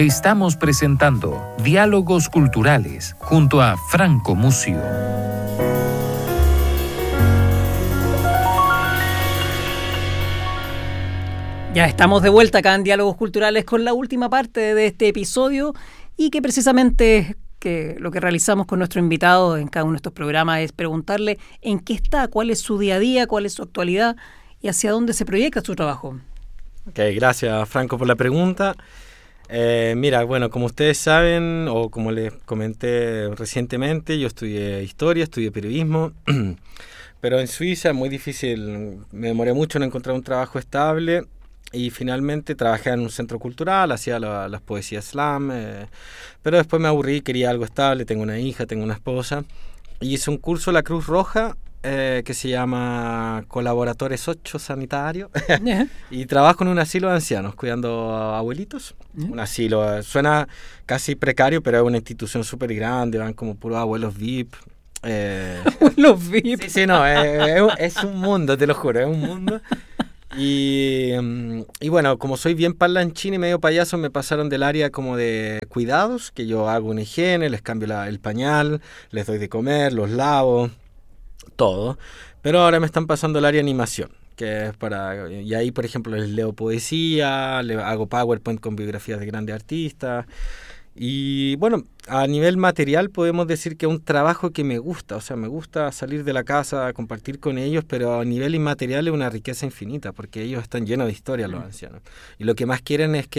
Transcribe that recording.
Estamos presentando Diálogos Culturales junto a Franco Mucio. Ya estamos de vuelta acá en Diálogos Culturales con la última parte de este episodio y que precisamente lo que realizamos con nuestro invitado en cada uno de estos programas es preguntarle en qué está, cuál es su día a día, cuál es su actualidad y hacia dónde se proyecta su trabajo. Ok, gracias Franco por la pregunta. Mira, bueno, como ustedes saben o como les comenté recientemente, yo estudié historia, estudié periodismo, pero en Suiza es muy difícil, me demoré mucho en encontrar un trabajo estable. Y finalmente trabajé en un centro cultural, hacía las poesías slam, pero después me aburrí, quería algo estable, tengo una hija, tengo una esposa, y hice un curso en la Cruz Roja que se llama Colaboradores 8 Sanitario, y trabajo en un asilo de ancianos, cuidando a abuelitos. Un asilo, suena casi precario, pero es una institución súper grande, van como puros abuelos VIP. Abuelos VIP. Sí, no, es un mundo, te lo juro, es un mundo. Y bueno, como soy bien parlanchín y medio payaso, me pasaron del área como de cuidados, que yo hago una higiene, les cambio el pañal, les doy de comer, los lavo, todo. Pero ahora me están pasando el área animación, que es y ahí, por ejemplo, les leo poesía, hago PowerPoint con biografías de grandes artistas. Y bueno, a nivel material podemos decir que es un trabajo que me gusta, o sea, me gusta salir de la casa, compartir con ellos, pero a nivel inmaterial es una riqueza infinita, porque ellos están llenos de historia, los ancianos. Y lo que más quieren es que